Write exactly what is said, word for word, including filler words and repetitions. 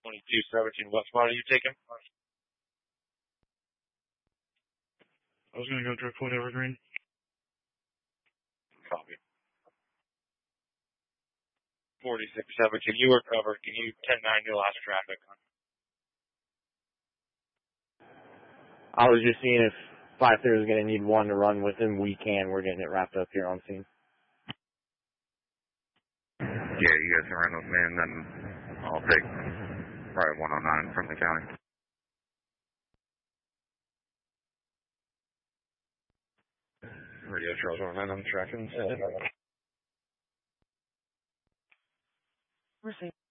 twenty-two seventeen, what spot are you taking? I was going to go direct point Evergreen. Copy. forty-six seventeen, you were covered. Can you ten nine your last traffic? I was just seeing if five three was going to need one to run with him. We can. We're getting it wrapped up here on scene. Yeah, you guys can run with me, and then I'll take probably one oh nine from the county. Radio Charles one oh nine, I'm tracking. Receive.